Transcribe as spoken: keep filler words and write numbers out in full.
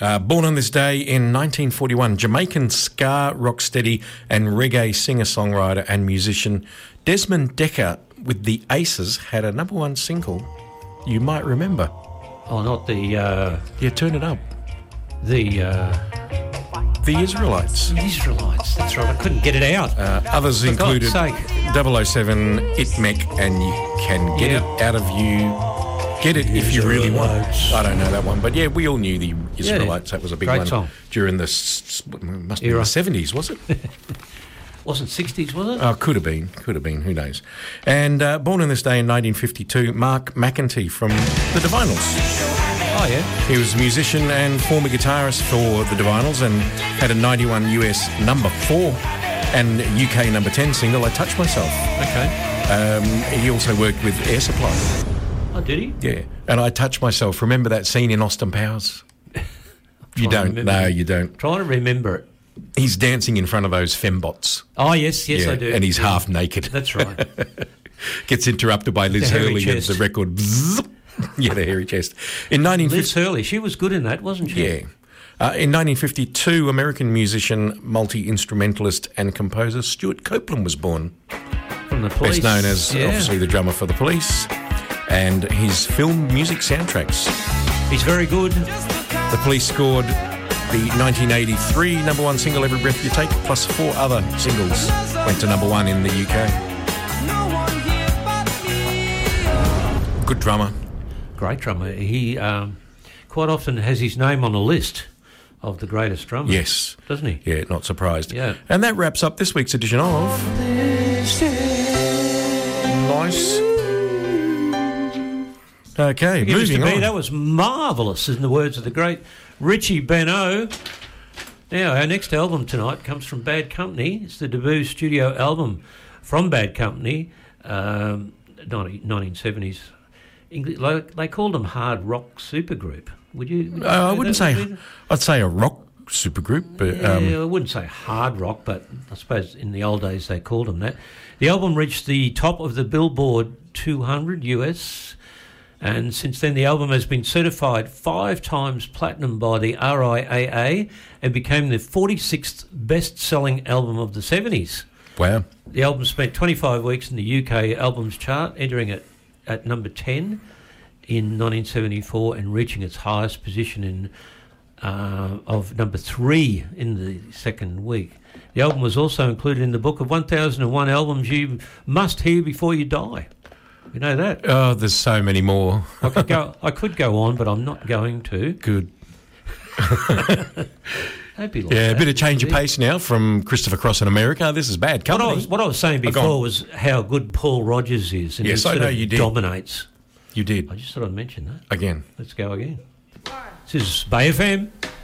Uh, born on this day in nineteen forty-one, Jamaican ska, rocksteady and reggae singer-songwriter and musician Desmond Dekker with the Aces had a number one single you might remember. Oh, not the... Uh, yeah, turn it up. The... Uh, the Israelites. The Israelites, that's right. I couldn't get it out. Uh, others For included God's double oh seven, Itmek, and You Can Get Yeah. It Out of You... Get it if you really want. I don't know that one, but yeah, we all knew the Israelites. Yeah, that was a big great one song. during the s- must be Era. the seventies, was it? Wasn't sixties, was it? Oh, could have been, could have been. Who knows? And uh, born on this day in nineteen fifty-two, Mark McEntee from the Divinyls. Oh yeah. He was a musician and former guitarist for the Divinyls and had a ninety-one U S number four and U K number ten single, "I Touch Myself." Okay. Um, he also worked with Air Supply. Oh, did he? Yeah, and I Touch Myself. Remember that scene in Austin Powers? You don't? No, it. you don't. Trying to remember it. He's dancing in front of those fembots. Oh, yes, yes, yeah, I do. And he's yeah. half naked. That's right. Gets interrupted by Liz The hairy Hurley chest. of the record. Bzzz. Yeah, the hairy chest. In nineteen fifty, Liz Hurley, she was good in that, wasn't she? yeah. Uh, in nineteen fifty-two, American musician, multi-instrumentalist and composer Stuart Copeland was born. From the Police. Best known as, yeah. obviously, the drummer for the Police. And his film music soundtracks. He's very good. The Police scored the nineteen eighty-three number one single, "Every Breath You Take," plus four other singles went to number one in the U K. Good drummer. Great drummer. He um, quite often has his name on a list of the greatest drummers. Yes. Doesn't he? Yeah, not surprised. Yeah. And that wraps up this week's edition of... Nice. Okay, Thank you, moving Mister B. on. That was marvellous, in the words of the great Richie Benaud. Now, our next album tonight comes from Bad Company. It's the debut studio album from Bad Company, um, nineteen seventies. English, like, they called them hard rock supergroup. Would you? Would you Uh, I say wouldn't that say... would be- I'd say a rock supergroup, but... Yeah, Um, I wouldn't say hard rock, but I suppose in the old days they called them that. The album reached the top of the Billboard two hundred U S, and since then the album has been certified five times platinum by the R I A A and became the forty-sixth best-selling album of the seventies. wow. The album spent twenty-five weeks in the U K albums chart, entering it at number ten in nineteen seventy-four and reaching its highest position in uh, of number three in the second week. The album was also included in the book of one thousand one albums you must hear before you die. You know that? Oh, there's so many more. I could go, I could go on, but I'm not going to. Good. Don't be like Yeah, a that. bit of change of pace now from Christopher Cross in America. This is Bad What Company. I was, what I was saying Oh, go before on. was how good Paul Rogers is, and Yes, he I sort know of you did. dominates. You did. I just thought I'd mention that. Again. Let's go again. This is Bay F M.